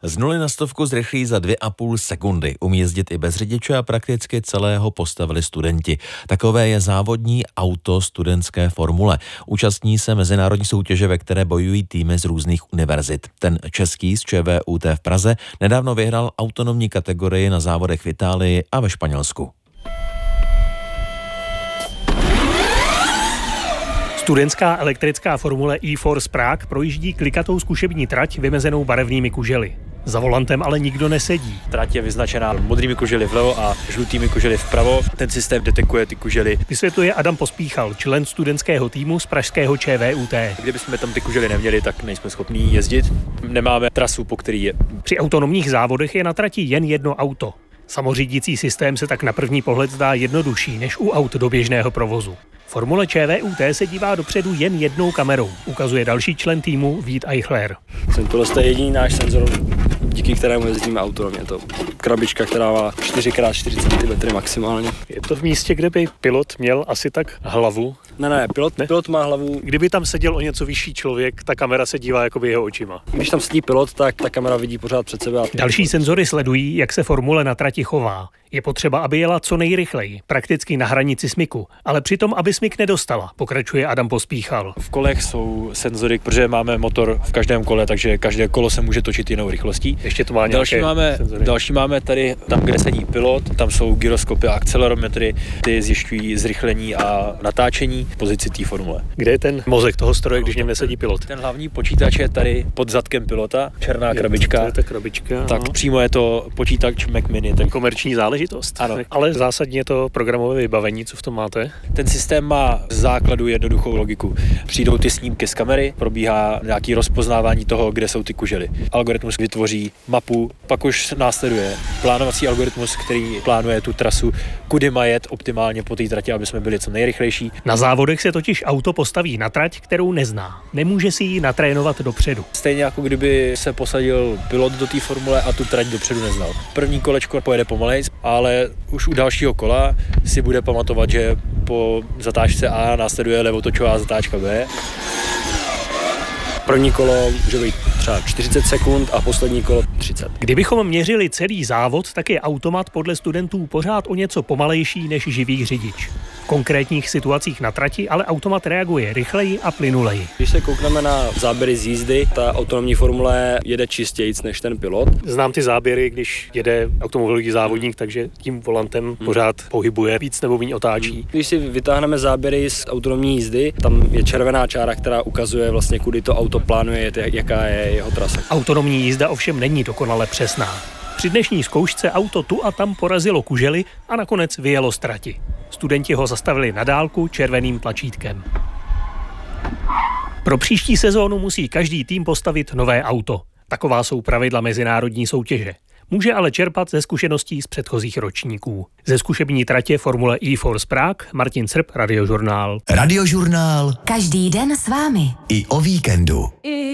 Z 0 na 100 zrychlí za 2,5 sekundy. Umí jezdit i bez řidiče a prakticky celého postavili studenti. Takové je závodní auto studentské formule. Účastní se mezinárodní soutěže, ve které bojují týmy z různých univerzit. Ten český z ČVUT v Praze nedávno vyhrál autonomní kategorii na závodech v Itálii a ve Španělsku. Studentská elektrická formule e-Force Prague projíždí klikatou zkušební trať vymezenou barevnými kužely. Za volantem ale nikdo nesedí. Trať je vyznačená modrými kužely vlevo a žlutými kužely vpravo. Ten systém detekuje ty kužely. Vysvětluje Adam Pospíchal, člen studentského týmu z pražského ČVUT. Kdybychom tam ty kužely neměli, tak nejsme schopní jezdit. Nemáme trasu, po který je. Při autonomních závodech je na trati jen jedno auto. Samořídící systém se tak na první pohled zdá jednodušší než u aut do běžného provozu. Formule ČVUT se dívá dopředu jen jednou kamerou, ukazuje další člen týmu Vít Eichler. Tohle je jediný náš senzor, díky kterému jezdíme autonomně. Je to krabička, která má 4x4 cm maximálně. Je to v místě, kde by pilot měl asi tak hlavu? Ne, pilot má hlavu. Kdyby tam seděl o něco vyšší člověk, ta kamera se dívá jakoby jeho očima. Když tam sedí pilot, tak ta kamera vidí pořád před sebe. Další senzory sledují, jak se formule na trati chová. Je potřeba, aby jela co nejrychleji, prakticky na hranici smyku, ale přitom, aby smyk nedostala, pokračuje Adam Pospíchal. V kolech jsou senzory, protože máme motor v každém kole, takže každé kolo se může točit jinou rychlostí. Ještě to má nějaké další máme tady, tam, kde sedí pilot, tam jsou gyroskopy a akcelerometry, ty zjišťují zrychlení a natáčení pozici té formule. Kde je ten mozek toho stroje, když v něm nesedí pilot? Ten hlavní počítač je tady pod zadkem pilota, černá krabička. To je ta krabička. Tak přímo je to počítač Mac Mini. Ten komerční záležitost. Ano. Ale zásadně to programové vybavení, co v tom máte? Ten systém má v základu jednoduchou logiku. Přijdou ty snímky z kamery, probíhá nějaký rozpoznávání toho, kde jsou ty kužely. Algoritmus vytvoří mapu, pak už následuje plánovací algoritmus, který plánuje tu trasu, kudy má jet optimálně po té trati, aby jsme byli co nejrychlejší. Na závodech se totiž auto postaví na trať, kterou nezná. Nemůže si ji natrénovat dopředu. Stejně jako kdyby se posadil pilot do té formule a tu trať dopředu neznal. První kolečko pojede pomalejc, ale už u dalšího kola si bude pamatovat, že po zatáčce A následuje levotočová zatáčka B. První kolo může být třeba 40 sekund a poslední kolo 30. Kdybychom měřili celý závod, tak je automat podle studentů pořád o něco pomalejší než živý řidič. V konkrétních situacích na trati ale automat reaguje rychleji a plynuleji. Když se koukneme na záběry z jízdy, ta autonomní formule jede čistějíc než ten pilot. Znám ty záběry, když jede automobilový závodník, takže tím volantem pořád pohybuje, víc nebo méně otáčí. Když si vytáhneme záběry z autonomní jízdy, tam je červená čára, která ukazuje vlastně, kudy to auto plánuje, jaká je jeho trasa. Autonomní jízda ovšem není dokonale přesná. Při dnešní zkoušce auto tu a tam porazilo kužely a nakonec vyjelo z trati. Studenti ho zastavili na dálku červeným tlačítkem. Pro příští sezónu musí každý tým postavit nové auto. Taková jsou pravidla mezinárodní soutěže. Může ale čerpat ze zkušeností z předchozích ročníků. Ze zkušební tratě formule e-Force Prague Martin Srb, Radiožurnál. Radiožurnál. Každý den s vámi. I o víkendu.